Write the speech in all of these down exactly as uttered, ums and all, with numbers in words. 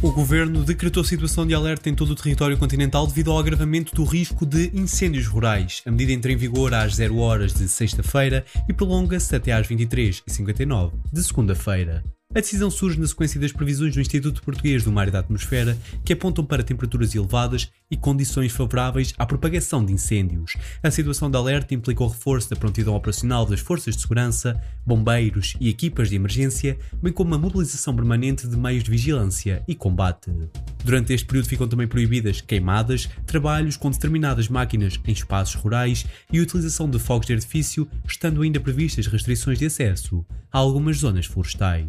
O governo decretou situação de alerta em todo o território continental devido ao agravamento do risco de incêndios rurais. A medida entra em vigor às zero horas de sexta-feira e prolonga-se até às vinte e três e cinquenta e nove de segunda-feira. A decisão surge na sequência das previsões do Instituto Português do Mar e da Atmosfera, que apontam para temperaturas elevadas e condições favoráveis à propagação de incêndios. A situação de alerta implica o reforço da prontidão operacional das forças de segurança, bombeiros e equipas de emergência, bem como a mobilização permanente de meios de vigilância e combate. Durante este período ficam também proibidas queimadas, trabalhos com determinadas máquinas em espaços rurais e a utilização de fogos de artifício, estando ainda previstas restrições de acesso a algumas zonas florestais.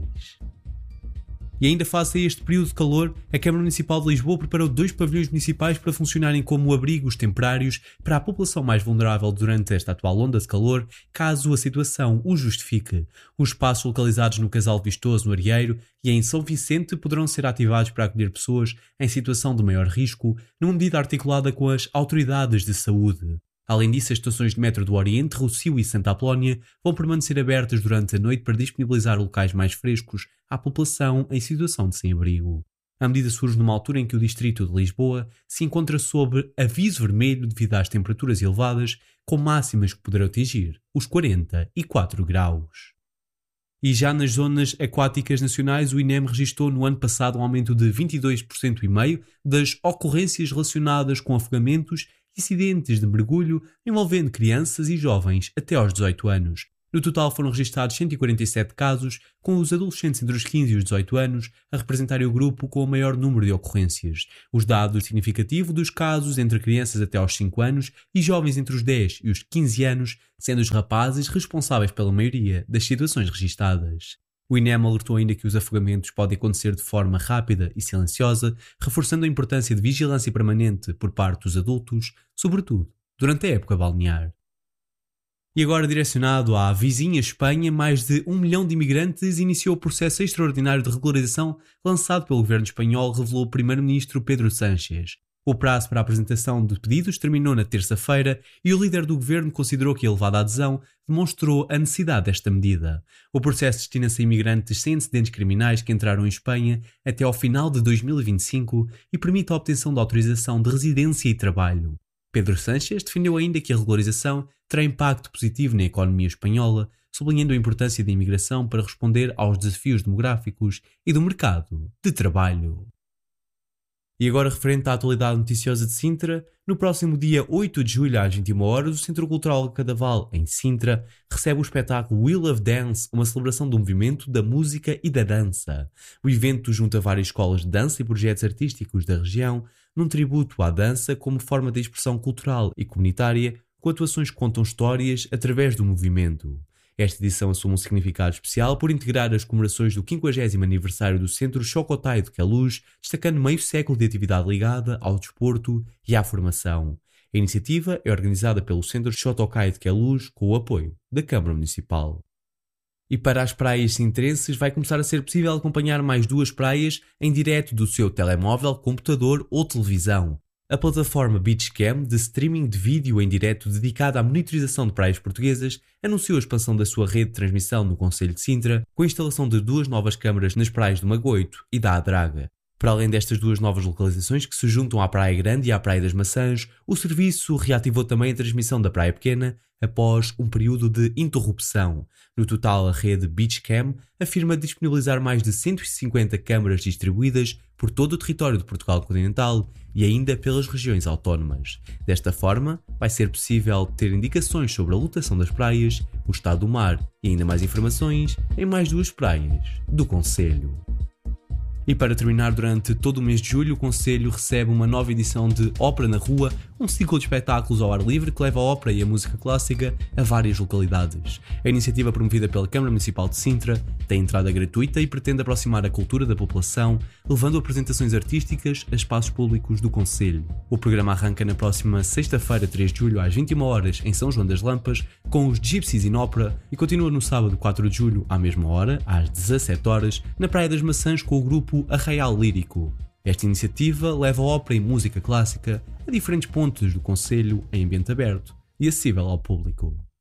E ainda face a este período de calor, a Câmara Municipal de Lisboa preparou dois pavilhões municipais para funcionarem como abrigos temporários para a população mais vulnerável durante esta atual onda de calor, caso a situação o justifique. Os espaços localizados no Casal Vistoso, no Arieiro, e em São Vicente poderão ser ativados para acolher pessoas em situação de maior risco, numa medida articulada com as autoridades de saúde. Além disso, as estações de metro do Oriente, Rossio e Santa Apolónia vão permanecer abertas durante a noite para disponibilizar locais mais frescos à população em situação de sem-abrigo. A medida surge numa altura em que o distrito de Lisboa se encontra sob aviso vermelho devido às temperaturas elevadas, com máximas que poderão atingir os quarenta e quatro graus. E já nas zonas aquáticas nacionais, o I N E M registrou no ano passado um aumento de vinte e dois vírgula cinco por cento das ocorrências relacionadas com afogamentos e incidentes de mergulho envolvendo crianças e jovens até aos dezoito anos. No total foram registrados cento e quarenta e sete casos, com os adolescentes entre os quinze e os dezoito anos a representarem o grupo com o maior número de ocorrências. Os dados significativos dos casos entre crianças até aos cinco anos e jovens entre os dez e os quinze anos, sendo os rapazes responsáveis pela maioria das situações registadas. O I N E M alertou ainda que os afogamentos podem acontecer de forma rápida e silenciosa, reforçando a importância de vigilância permanente por parte dos adultos, sobretudo durante a época balnear. E agora, direcionado à vizinha Espanha, mais de um milhão de imigrantes iniciou o processo extraordinário de regularização lançado pelo governo espanhol, revelou o primeiro-ministro Pedro Sánchez. O prazo para a apresentação de pedidos terminou na terça-feira e o líder do governo considerou que a elevada adesão demonstrou a necessidade desta medida. O processo destina-se a imigrantes sem antecedentes criminais que entraram em Espanha até ao final de dois mil e vinte e cinco e permite a obtenção de autorização de residência e trabalho. Pedro Sánchez defendeu ainda que a regularização terá impacto positivo na economia espanhola, sublinhando a importância da imigração para responder aos desafios demográficos e do mercado de trabalho. E agora, referente à atualidade noticiosa de Sintra, no próximo dia oito de julho às vinte e uma horas, o Centro Cultural Cadaval, em Sintra, recebe o espetáculo Wheel of Dance, uma celebração do movimento, da música e da dança. O evento junta várias escolas de dança e projetos artísticos da região, num tributo à dança como forma de expressão cultural e comunitária, com atuações que contam histórias através do movimento. Esta edição assume um significado especial por integrar as comemorações do quinquagésimo aniversário do Centro Chocotai de Queluz, destacando meio século de atividade ligada ao desporto e à formação. A iniciativa é organizada pelo Centro Chocotai de Queluz com o apoio da Câmara Municipal. E para as praias sintrenses vai começar a ser possível acompanhar mais duas praias em direto do seu telemóvel, computador ou televisão. A plataforma Beachcam, de streaming de vídeo em direto dedicada à monitorização de praias portuguesas, anunciou a expansão da sua rede de transmissão no concelho de Sintra, com a instalação de duas novas câmaras nas praias do Magoito e da Adraga. Para além destas duas novas localizações que se juntam à Praia Grande e à Praia das Maçãs, o serviço reativou também a transmissão da Praia Pequena após um período de interrupção. No total, a rede Beachcam afirma disponibilizar mais de cento e cinquenta câmaras distribuídas por todo o território de Portugal continental e ainda pelas regiões autónomas. Desta forma, vai ser possível ter indicações sobre a lotação das praias, o estado do mar e ainda mais informações em mais duas praias do concelho. E para terminar, durante todo o mês de julho, o Concelho recebe uma nova edição de Ópera na Rua, um ciclo de espetáculos ao ar livre que leva a ópera e a música clássica a várias localidades. A iniciativa, promovida pela Câmara Municipal de Sintra, tem entrada gratuita e pretende aproximar a cultura da população, levando apresentações artísticas a espaços públicos do Concelho. O programa arranca na próxima sexta-feira, três de julho, às vinte e uma horas, em São João das Lampas, com os Gypsies in Ópera, e continua no sábado, quatro de julho, à mesma hora, às dezassete horas, na Praia das Maçãs com o grupo Arraial Lírico. Esta iniciativa leva a ópera e música clássica a diferentes pontos do concelho em ambiente aberto e acessível ao público.